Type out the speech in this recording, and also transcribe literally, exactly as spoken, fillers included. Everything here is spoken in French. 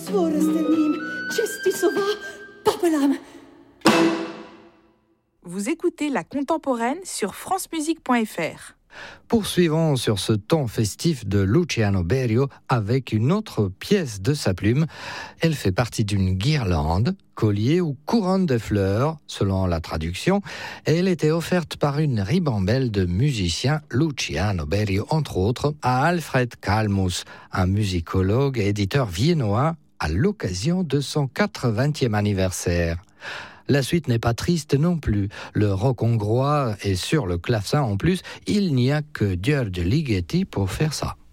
Vous écoutez La Contemporaine sur francemusique point f r. Poursuivons sur ce ton festif de Luciano Berio avec une autre pièce de sa plume. Elle fait partie d'une guirlande, collier ou couronne de fleurs, selon la traduction, et elle était offerte par une ribambelle de musiciens, Luciano Berio entre autres, à Alfred Kalmus, un musicologue et éditeur viennois, à l'occasion de son quatre-vingtième anniversaire. La suite n'est pas triste non plus. Le rock hongrois est sur le clavecin en plus. Il n'y a que György Ligeti pour faire ça.